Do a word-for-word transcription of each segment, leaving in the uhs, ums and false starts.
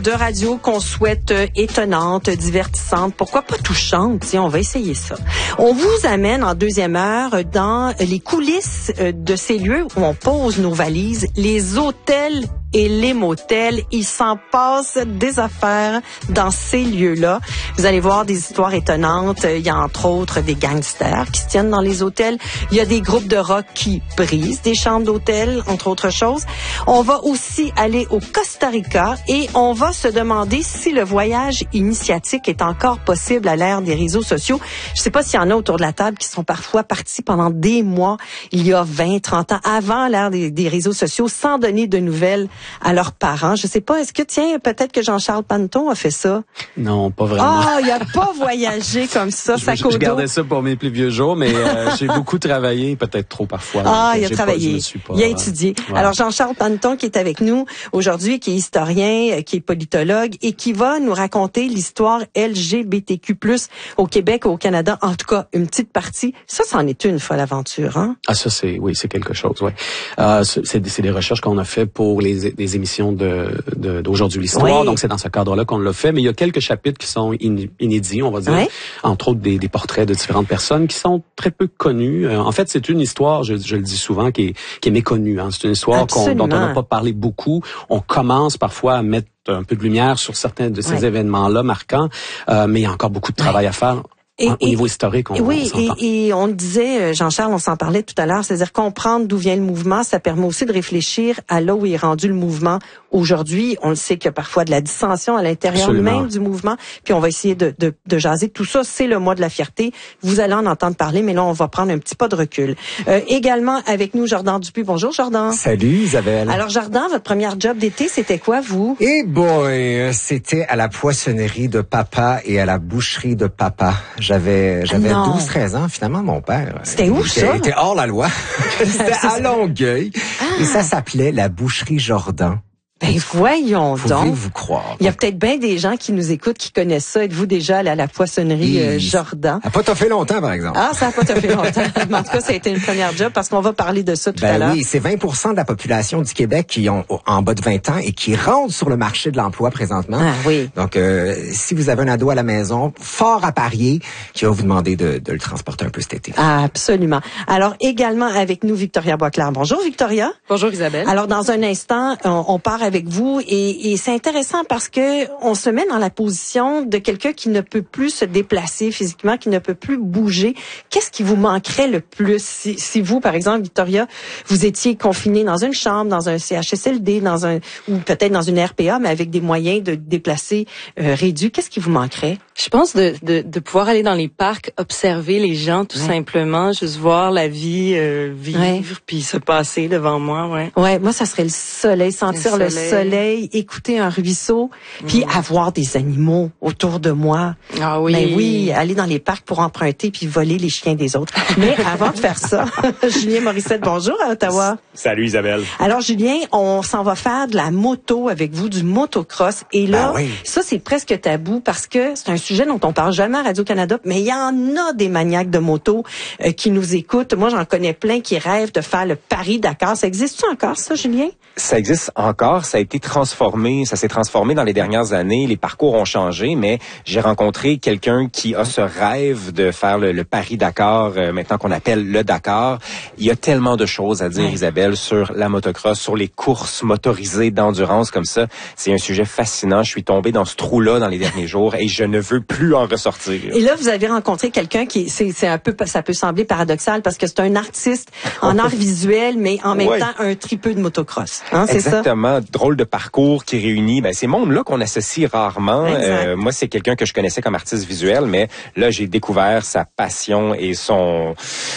De radio qu'on souhaite euh, étonnante, divertissante, pourquoi pas touchante, si on va essayer ça. On vous amène en deuxième heure dans les coulisses euh, de ces lieux où on pose nos valises, les hôtels et les motels. Il s'en passe des affaires dans ces lieux-là. Vous allez voir des histoires étonnantes. Il y a entre autres des gangsters qui se tiennent dans les hôtels. Il y a des groupes de rock qui brisent des chambres d'hôtel, entre autres choses. On va aussi aller au Costa Rica et on va se demander si le voyage initiatique est encore possible à l'ère des réseaux sociaux. Je sais pas s'il y en a autour de la table qui sont parfois partis pendant des mois, il y a vingt, trente ans, avant l'ère des, des réseaux sociaux, sans donner de nouvelles à leurs parents. Je sais pas, est-ce que, tiens, peut-être que Jean-Charles Panton a fait ça? Non, pas vraiment. Ah, il a pas voyagé comme ça, je, sac au dos. Je gardais ça pour mes plus vieux jours, mais euh, j'ai beaucoup travaillé, peut-être trop parfois. Ah, donc, il a travaillé, pas, je me suis pas, il a étudié. Ouais. Alors, Jean-Charles Panton qui est avec nous aujourd'hui, qui est historien, qui est politologue et qui va nous raconter l'histoire L G B T Q plus, au Québec, au Canada. En tout cas, une petite partie. Ça, c'en est une folle aventure, hein? Ah, ça, c'est, oui, c'est quelque chose, oui. Euh, c'est, c'est des recherches qu'on a fait pour les, les émissions de, de, d'Aujourd'hui l'Histoire. Oui. Donc, c'est dans ce cadre-là qu'on l'a fait. Mais il y a quelques chapitres qui sont in, inédits, on va dire. Oui. Entre autres, des, des portraits de différentes personnes qui sont très peu connues. Euh, en fait, c'est une histoire, je, je le dis souvent, qui est, qui est méconnue, hein. C'est une histoire qu'on, dont on n'a pas parlé beaucoup. On commence parfois à mettre un peu de lumière sur certains de ces oui. événements-là marquants, euh, mais il y a encore beaucoup de travail oui. à faire. Et, au et, niveau historique, on, oui, on s'entend. Et, et on le disait, Jean-Charles, on s'en parlait tout à l'heure, c'est-à-dire comprendre d'où vient le mouvement, ça permet aussi de réfléchir à là où est rendu le mouvement aujourd'hui. On le sait qu'il y a parfois de la dissension à l'intérieur Absolument. Même du mouvement, puis on va essayer de, de, de jaser. Tout ça, c'est le mois de la fierté. Vous allez en entendre parler, mais là, on va prendre un petit pas de recul. Euh, également avec nous, Jordan Dupuis. Bonjour, Jordan. Salut, Isabelle. Alors, Jordan, votre première job d'été, c'était quoi, vous? Eh boy, c'était à la poissonnerie de papa et à la boucherie de papa. J'avais, j'avais douze treize ans, finalement, mon père. C'était où, ça? Il était hors la loi. C'était à Longueuil. Ah. Et ça s'appelait la boucherie Jordan. Ben voyons donc. Pouvez-vous croire? Il y a peut-être bien des gens qui nous écoutent qui connaissent ça. Êtes-vous déjà allé à la poissonnerie euh, Jordan? Ça n'a pas toffé longtemps, par exemple. Ah, ça n'a pas toffé longtemps. Mais en tout cas, ça a été une première job parce qu'on va parler de ça tout ben à l'heure. Oui, c'est vingt pour cent de la population du Québec qui ont en bas de vingt ans et qui rentrent sur le marché de l'emploi présentement. Ah oui. Donc, euh, si vous avez un ado à la maison, fort à parier, qui va vous demander de, de le transporter un peu cet été. Ah, absolument. Alors, également avec nous, Victoria Boisclair. Bonjour, Victoria. Bonjour, Isabelle. Alors, dans un instant, on, on part avec vous et Et c'est intéressant parce que on se met dans la position de quelqu'un qui ne peut plus se déplacer physiquement, qui ne peut plus bouger. Qu'est-ce qui vous manquerait le plus si, si vous, par exemple, Victoria, vous étiez confiné dans une chambre, dans un C H S L D, dans un ou peut-être dans une R P A, mais avec des moyens de déplacer euh, réduits. Qu'est-ce qui vous manquerait? Je pense de, de, de pouvoir aller dans les parcs, observer les gens tout ouais. simplement, juste voir la vie euh, vivre, ouais. puis se passer devant moi. Ouais. Ouais, moi ça serait le soleil, sentir le soleil. Le soleil écouter un ruisseau, puis mmh. avoir des animaux autour de moi. Ah oui. Ben oui, aller dans les parcs pour emprunter puis voler les chiens des autres. Mais avant de faire ça, Julien Morissette, bonjour à Ottawa. Salut Isabelle. Alors Julien, on s'en va faire de la moto avec vous, du motocross. Et là, ben oui. ça c'est presque tabou parce que c'est un sujet dont on parle jamais à Radio-Canada, mais il y en a des maniaques de moto euh, qui nous écoutent. Moi, j'en connais plein qui rêvent de faire le Paris-Dakar. Ça existe-tu encore, ça, Julien? Ça existe encore. Ça a été transformé. Ça s'est transformé dans les dernières années. Les parcours ont changé, mais j'ai rencontré quelqu'un qui a ce rêve de faire le, le Paris-Dakar, euh, maintenant qu'on appelle le Dakar. Il y a tellement de choses à dire, ouais. Isabelle, sur la motocross, sur les courses motorisées d'endurance comme ça. C'est un sujet fascinant. Je suis tombé dans ce trou-là dans les derniers jours et je ne veux plus en ressortir. Et là, vous avez rencontré quelqu'un qui, c'est, c'est un peu, ça peut sembler paradoxal parce que c'est un artiste en art visuel, mais en même ouais. temps un tripeux de motocross. Hein, c'est Exactement. Ça? Drôle de parcours qui réunit ben, ces mondes-là qu'on associe rarement. Euh, moi, c'est quelqu'un que je connaissais comme artiste visuel, mais là, j'ai découvert sa passion et son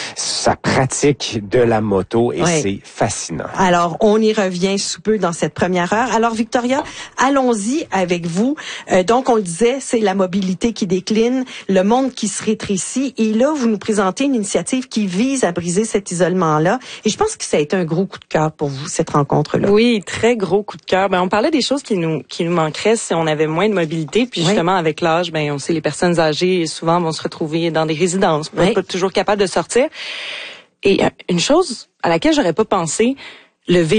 sa pratique de la moto et ouais. c'est fascinant. Alors, on y revient sous peu dans cette première heure. Alors, Victoria, allons-y avec vous. Euh, donc, on le disait, c'est la mobilité qui décline, le monde qui se rétrécit. Et là, vous nous présentez une initiative qui vise à briser cet isolement-là. Et je pense que ça a été un gros coup de cœur pour vous, cette rencontre-là. Oui, très gros coup de cœur. Ben, on parlait des choses qui nous qui nous manqueraient si on avait moins de mobilité. Puis justement, oui. avec l'âge, ben on sait les personnes âgées souvent vont se retrouver dans des résidences, oui. pas toujours capables de sortir. Et une chose à laquelle j'aurais pas pensé, le vélo.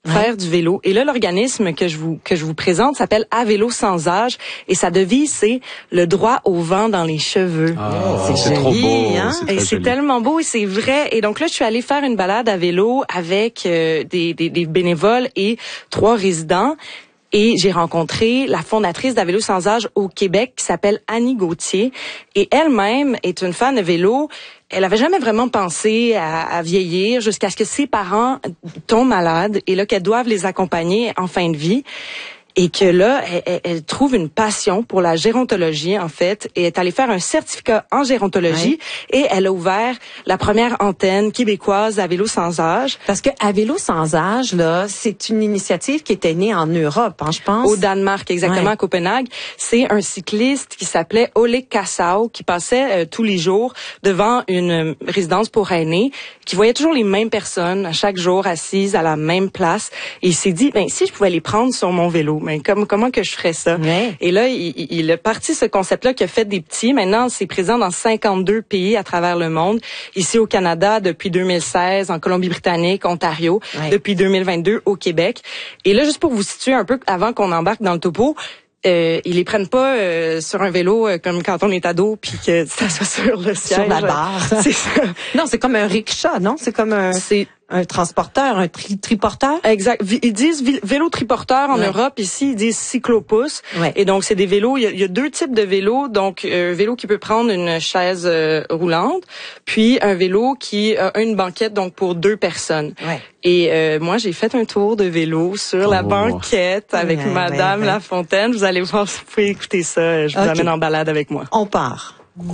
faire du vélo. Et là, l'organisme que je vous que je vous présente s'appelle À vélo sans âge et sa devise, c'est le droit au vent dans les cheveux. Oh, c'est c'est trop beau. Hein? C'est et c'est joli. tellement beau et c'est vrai. Et donc là, je suis allée faire une balade à vélo avec euh, des, des, des bénévoles et trois résidents. Et j'ai rencontré la fondatrice d'À vélo sans âge au Québec qui s'appelle Annie Gauthier. Et elle-même est une fan de vélo. Elle avait jamais vraiment pensé à, à vieillir jusqu'à ce que ses parents tombent malades et là qu'elle doive les accompagner en fin de vie. Et que là, elle, elle trouve une passion pour la gérontologie, en fait, et est allée faire un certificat en gérontologie, ouais. Et elle a ouvert la première antenne québécoise à vélo sans âge. Parce que à vélo sans âge, là, c'est une initiative qui était née en Europe, hein, je pense. Au Danemark, exactement, ouais. À Copenhague. C'est un cycliste qui s'appelait Ole Kassau, qui passait euh, tous les jours devant une euh, résidence pour aînés, qui voyait toujours les mêmes personnes, à chaque jour, assises à la même place. Et il s'est dit, ben si je pouvais les prendre sur mon vélo, mais comme, comment que je ferais ça? Ouais. Et là, il, il a parti ce concept-là qui a fait des petits. Maintenant, c'est présent dans cinquante-deux pays à travers le monde. Ici au Canada depuis deux mille seize, en Colombie-Britannique, Ontario, ouais. Depuis deux mille vingt-deux au Québec. Et là, juste pour vous situer un peu avant qu'on embarque dans le topo, Euh, ils les prennent pas euh, sur un vélo euh, comme quand on est ado puis que ça soit sur le siège. Sur la barre. C'est ça. Non, c'est comme un rickshaw, non? C'est comme un... C'est un transporteur, un tri triporteur. Exact. Ils disent vélo triporteur en ouais. Europe. Ici, ils disent cyclopousse. Ouais. Et donc, c'est des vélos. Il y a, il y a deux types de vélos. Donc, un vélo qui peut prendre une chaise euh, roulante, puis un vélo qui a une banquette, donc pour deux personnes. Ouais. Et euh, moi, j'ai fait un tour de vélo sur oh. la banquette avec ouais, Madame ouais, ouais. Lafontaine. Vous allez voir, vous pouvez écouter ça. Je vous okay. amène en balade avec moi. On part. On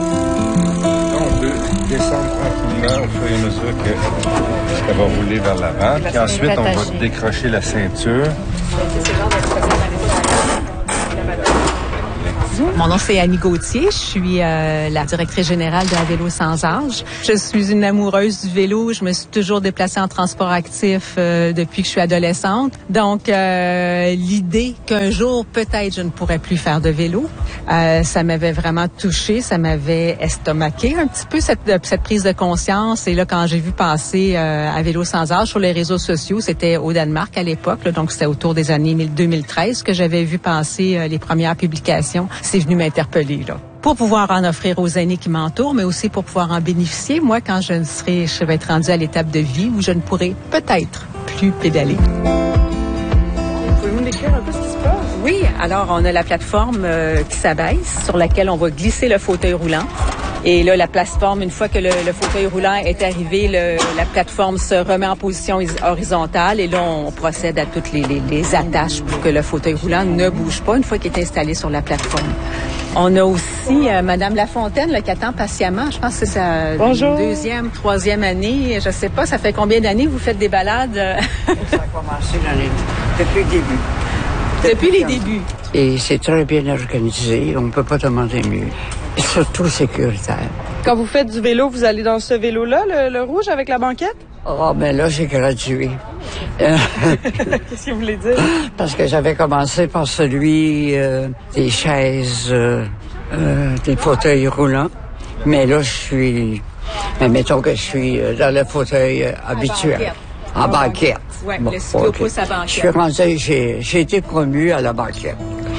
peut descendre tranquillement au fur et à mesure que ça va rouler vers l'avant. Puis ensuite, on va décrocher la ceinture. Mon nom, c'est Annie Gauthier. Je suis euh, la directrice générale de À vélo sans âge. Je suis une amoureuse du vélo. Je me suis toujours déplacée en transport actif euh, depuis que je suis adolescente. Donc, euh, l'idée qu'un jour, peut-être, je ne pourrais plus faire de vélo, euh, ça m'avait vraiment touchée. Ça m'avait estomaqué un petit peu, cette, cette prise de conscience. Et là, quand j'ai vu passer euh, À vélo sans âge sur les réseaux sociaux, c'était au Danemark à l'époque. Là, donc, c'était autour des années deux mille treize que j'avais vu passer euh, les premières publications. C'est venu m'interpeller, là. Pour pouvoir en offrir aux aînés qui m'entourent, mais aussi pour pouvoir en bénéficier, moi, quand je ne serai, je vais être rendue à l'étape de vie où je ne pourrai peut-être plus pédaler. Pouvez-vous me décrire un peu ce qui se passe? Oui, alors on a la plateforme euh, qui s'abaisse, sur laquelle on va glisser le fauteuil roulant. Et là, la plateforme, une fois que le, le fauteuil roulant est arrivé, le, la plateforme se remet en position horizontale et là, on procède à toutes les, les, les attaches pour que le fauteuil roulant ne bouge pas une fois qu'il est installé sur la plateforme. On a aussi euh, Madame Lafontaine là, qui attend patiemment. Je pense que c'est sa Bonjour. deuxième, troisième année. Je sais pas, ça fait combien d'années que vous faites des balades? Ça a commencé l'année depuis le début. Depuis les débuts. Et c'est très bien organisé. On ne peut pas demander mieux. Et surtout sécuritaire. Quand vous faites du vélo, vous allez dans ce vélo-là, le, le rouge avec la banquette? Oh, ben là, j'ai gradué. Qu'est-ce que vous voulez dire? Parce que j'avais commencé par celui euh, des chaises, euh, euh, des fauteuils roulants. Mais là, je suis... Mais mettons que je suis dans le fauteuil euh, habituel. En banquette. Oui, bon, le cyclopousse okay. à banquette. Je suis rendue, j'ai, j'ai été promue à la banquette.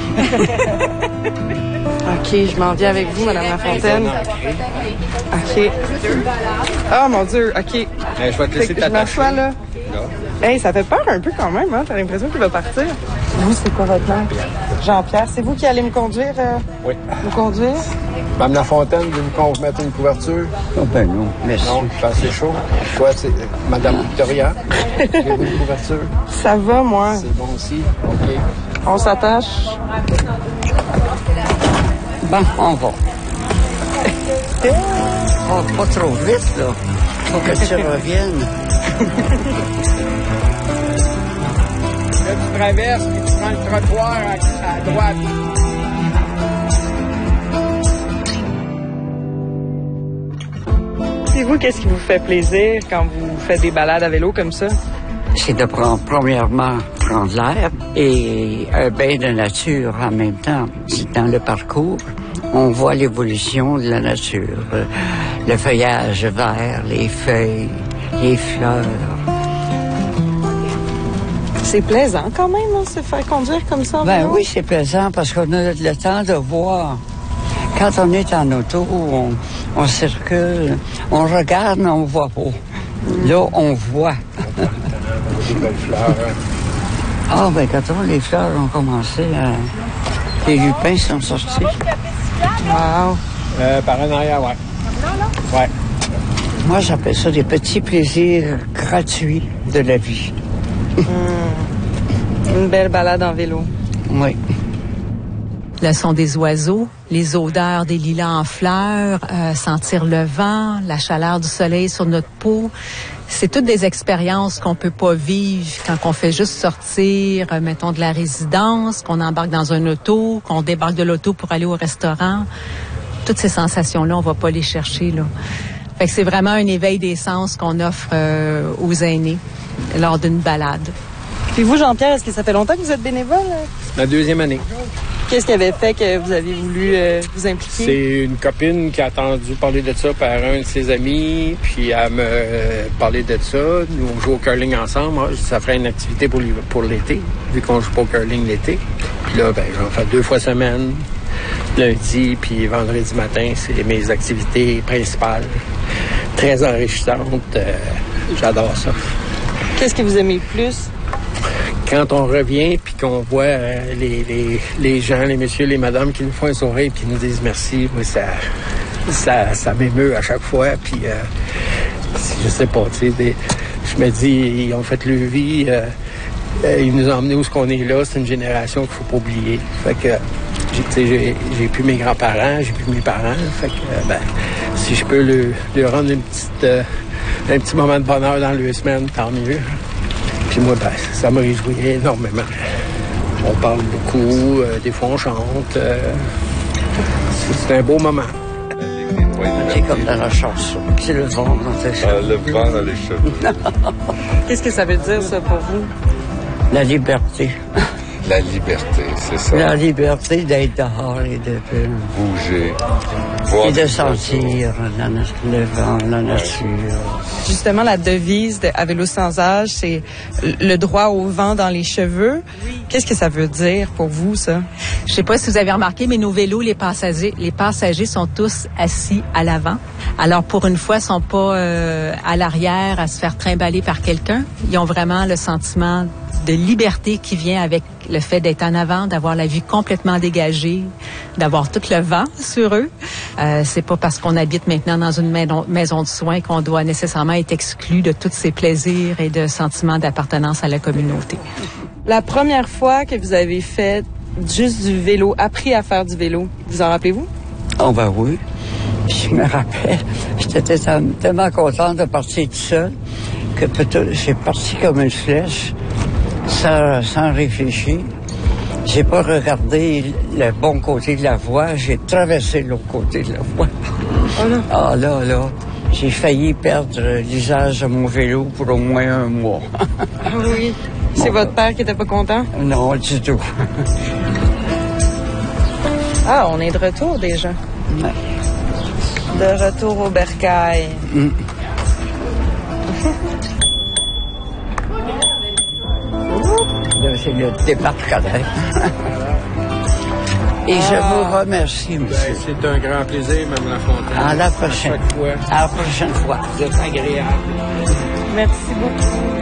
OK, je m'en viens avec vous, Madame Lafontaine. OK. Oh, mon Dieu, OK. Hey, je vais te laisser t'attacher. Je m'assois, là. là. Hey, ça fait peur un peu quand même, hein? T'as l'impression qu'il va partir. Vous, c'est quoi votre nom? Jean-Pierre. C'est vous qui allez me conduire? Euh, oui. Me conduire? Madame Lafontaine, vous me mettre une couverture? Oh, ben non, merci. Non, je pense que c'est chaud. Toi, c'est Madame Victoria. Avez-vous une couverture? Ça va, moi. C'est bon aussi. OK. On s'attache. Bon, on va. Oh, pas trop vite, là. Faut que tu reviennes. Là, tu traverses, puis tu prends le trottoir à, à droite. C'est vous, qu'est-ce qui vous fait plaisir quand vous faites des balades à vélo comme ça? C'est de prendre, premièrement, prendre l'air et un bain de nature en même temps. Dans le parcours, on voit l'évolution de la nature. Le feuillage vert, les feuilles, les fleurs. C'est plaisant quand même, hein, se faire conduire comme ça. Ben vélo. oui, c'est plaisant parce qu'on a le temps de voir. Quand on est en auto, on, on circule, on regarde, mais on voit pas. Là, on voit. Des belles fleurs. Ah, ben, quand on, les fleurs ont commencé à... Les lupins sont sortis. Wow. Euh, par en arrière, ouais. Ouais. Moi, j'appelle ça des petits plaisirs gratuits de la vie. Mmh. Une belle balade en vélo. Oui. Le son des oiseaux, les odeurs des lilas en fleurs, euh, sentir le vent, la chaleur du soleil sur notre peau. C'est toutes des expériences qu'on peut pas vivre quand on fait juste sortir, euh, mettons, de la résidence, qu'on embarque dans un auto, qu'on débarque de l'auto pour aller au restaurant. Toutes ces sensations-là, on va pas les chercher, là. Fait que c'est vraiment un éveil des sens qu'on offre euh, aux aînés lors d'une balade. Puis vous, Jean-Pierre, est-ce que ça fait longtemps que vous êtes bénévole? La deuxième année. Qu'est-ce qui avait fait que vous avez voulu euh, vous impliquer? C'est une copine qui a entendu parler de ça par un de ses amis, puis elle me euh, parlait de ça. Nous, on joue au curling ensemble. Ça ferait une activité pour, pour l'été, vu qu'on joue pas au curling l'été. Puis là, ben, j'en fais deux fois semaine, lundi puis vendredi matin. C'est mes activités principales. Très enrichissantes. Euh, j'adore ça. Qu'est-ce que vous aimez le plus? Quand on revient puis qu'on voit euh, les, les, les gens, les messieurs, les madames qui nous font un sourire puis qui nous disent merci, moi, ça, ça, ça m'émeut à chaque fois. Puis, euh, je sais pas, tu sais, je me dis, ils ont fait leur vie, euh, euh, ils nous ont emmenés où ce qu'on est là. C'est une génération qu'il faut pas oublier. Fait que, tu sais, j'ai, j'ai plus mes grands-parents, j'ai plus mes parents. Fait que, euh, ben, si je peux leur, leur rendre une petite, euh, un petit moment de bonheur dans leur semaine, tant mieux. Puis moi, ben, ça me réjouit énormément. On parle beaucoup, euh, des fois on chante. Euh, c'est, c'est un beau moment. C'est comme dans la chanson. C'est le vent dans tes cheveux. Ah, le vent dans les cheveux. Qu'est-ce que ça veut dire, ça, pour vous? La liberté. La liberté, c'est ça. La liberté d'être dehors et de bouger. Voir et de des sentir la, le vent, la nature. Justement, la devise de À vélo sans âge, c'est le droit au vent dans les cheveux. Qu'est-ce que ça veut dire pour vous, ça? Je sais pas si vous avez remarqué, mais nos vélos, les passagers, les passagers sont tous assis à l'avant. Alors, pour une fois, ils sont pas euh, à l'arrière à se faire trimballer par quelqu'un. Ils ont vraiment le sentiment de liberté qui vient avec le fait d'être en avant, d'avoir la vue complètement dégagée, d'avoir tout le vent sur eux. Euh, c'est pas parce qu'on habite maintenant dans une maison de soins qu'on doit nécessairement être exclu de tous ces plaisirs et de sentiments d'appartenance à la communauté. La première fois que vous avez fait juste du vélo, appris à faire du vélo, vous en rappelez-vous? Oh ben oui. Je me rappelle, j'étais tellement contente de partir tout seul que peut-être j'ai parti comme une flèche. Sans, sans réfléchir. J'ai pas regardé le bon côté de la voie, j'ai traversé l'autre côté de la voie. Oh là. Ah là, là, j'ai failli perdre l'usage de mon vélo pour au moins un mois. Ah oui. C'est bon, votre père qui était pas content? Non, du tout. Ah, on est de retour déjà. Ouais. De retour au bercail. Mm. Là, c'est le débarcadère. Et ah. je vous remercie, monsieur. Ben, c'est un grand plaisir, Mme Lafontaine. À la prochaine. À chaque fois. À la prochaine fois. Vous êtes agréable. Merci beaucoup.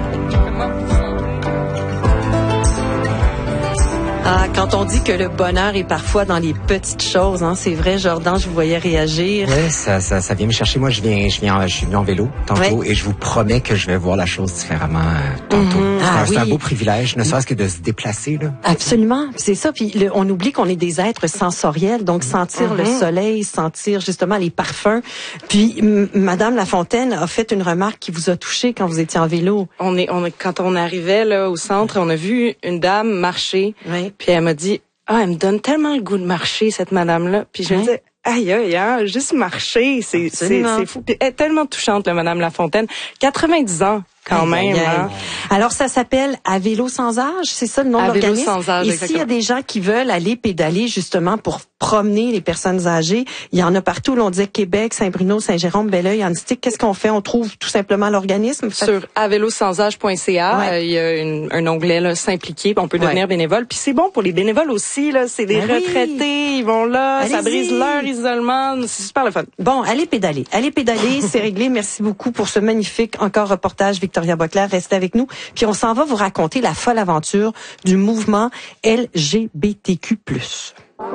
Ah, quand on dit que le bonheur est parfois dans les petites choses, hein, c'est vrai, Jordan, je vous voyais réagir. Oui, ça, ça, ça vient me chercher. Moi, je viens, je viens, je suis venu en vélo tantôt ouais. et je vous promets que je vais voir la chose différemment euh, tantôt. Mm-hmm. C'est, ah, un, oui. c'est un beau privilège, ne serait-ce que de se déplacer là. Absolument, c'est ça. Puis le, on oublie qu'on est des êtres sensoriels, donc sentir mm-hmm. le soleil, sentir justement les parfums. Puis m- Madame Lafontaine a fait une remarque qui vous a touché quand vous étiez en vélo. On est, on est, quand on arrivait là au centre, on a vu une dame marcher. Oui. Puis elle m'a dit, ah, elle me donne tellement le goût de marcher, cette madame-là. Puis je me disais, aïe, aïe, hein, juste marcher, c'est, c'est, c'est fou. Puis elle est tellement touchante, la madame Lafontaine. quatre-vingt-dix ans. quand aïe, même. aïe, aïe. Hein? Alors, ça s'appelle À vélo sans âge, c'est ça le nom à de l'organisme? Vélo sans âge, Et s'il y a des gens qui veulent aller pédaler justement pour promener les personnes âgées, il y en a partout. Là, on disait Québec, Saint-Bruno, Saint-Jérôme, Belleuil, Antique. Qu'est-ce qu'on fait? On trouve tout simplement l'organisme? Sur à vélo sans âge point c a, ouais. euh, il y a une, un onglet là, s'impliquer, on peut devenir ouais. bénévole. Puis c'est bon pour les bénévoles aussi, là, c'est des ben retraités, oui. ils vont là, allez-y. Ça brise leur isolement, c'est super le fun. Bon, allez pédaler. Allez pédaler, c'est réglé. Merci beaucoup pour ce magnifique encore reportage, Victoria Boclair. Restez avec nous. Puis on s'en va vous raconter la folle aventure du mouvement L G B T Q plus.